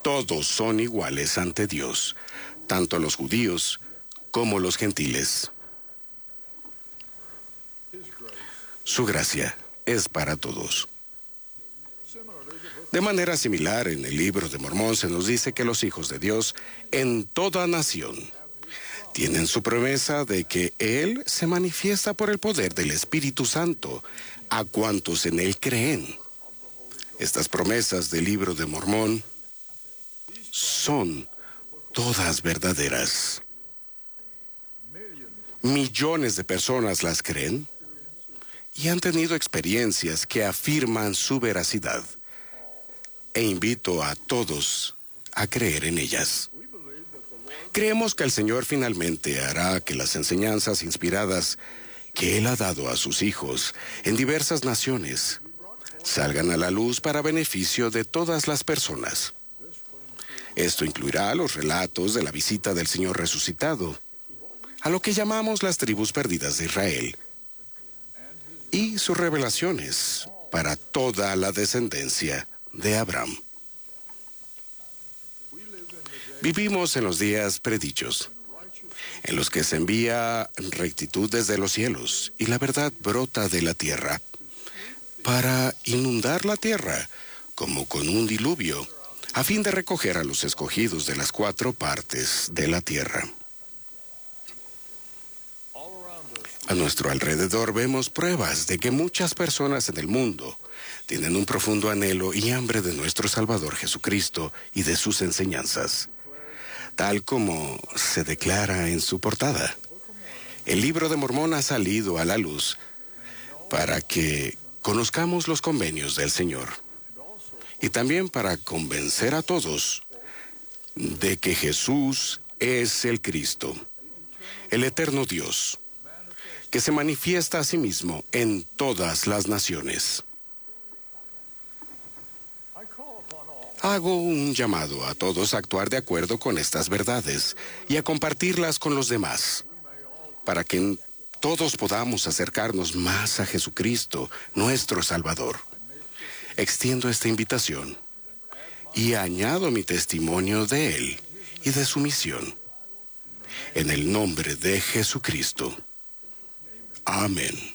todos son iguales ante Dios, tanto los judíos como los gentiles. Su gracia es para todos. De manera similar, en el libro de Mormón se nos dice que los hijos de Dios en toda nación tienen su promesa de que Él se manifiesta por el poder del Espíritu Santo a cuantos en Él creen. Estas promesas del libro de Mormón son todas verdaderas. Millones de personas las creen y han tenido experiencias que afirman su veracidad. E invito a todos a creer en ellas. Creemos que el Señor finalmente hará que las enseñanzas inspiradas que Él ha dado a sus hijos en diversas naciones salgan a la luz para beneficio de todas las personas. Esto incluirá los relatos de la visita del Señor resucitado a lo que llamamos las tribus perdidas de Israel y sus revelaciones para toda la descendencia de Abraham. Vivimos en los días predichos, en los que se envía rectitud desde los cielos y la verdad brota de la tierra, para inundar la tierra como con un diluvio, a fin de recoger a los escogidos de las 4 partes de la tierra. A nuestro alrededor vemos pruebas de que muchas personas en el mundo tienen un profundo anhelo y hambre de nuestro Salvador Jesucristo y de sus enseñanzas. Tal como se declara en su portada, el libro de Mormón ha salido a la luz para que conozcamos los convenios del Señor y también para convencer a todos de que Jesús es el Cristo, el eterno Dios, que se manifiesta a sí mismo en todas las naciones. Hago un llamado a todos a actuar de acuerdo con estas verdades y a compartirlas con los demás, para que todos podamos acercarnos más a Jesucristo, nuestro Salvador. Extiendo esta invitación y añado mi testimonio de Él y de su misión. En el nombre de Jesucristo. Amén.